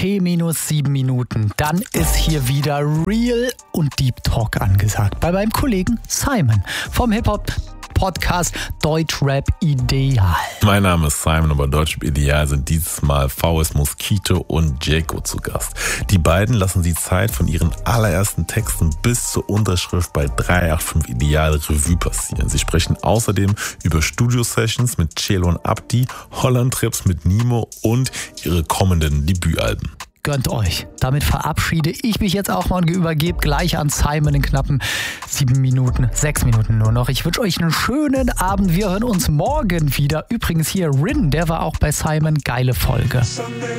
T-7 Minuten. Dann ist hier wieder Real und Deep Talk angesagt. Bei meinem Kollegen Simon vom Hip-Hop-Podcast Deutschrap Ideal. Mein Name ist Simon, aber Deutschrap Ideal sind dieses Mal VS Mosquito und Jayco zu Gast. Die beiden lassen die Zeit von ihren allerersten Texten bis zur Unterschrift bei 385 Ideal Revue passieren. Sie sprechen außerdem über Studio-Sessions mit Celo und Abdi, Holland-Trips mit Nimo und ihre kommenden Debütalben. Gönnt euch. Damit verabschiede ich mich jetzt auch mal und übergebe gleich an Simon in knappen 6 Minuten nur noch. Ich wünsche euch einen schönen Abend. Wir hören uns morgen wieder. Übrigens hier Rin, der war auch bei Simon. Geile Folge.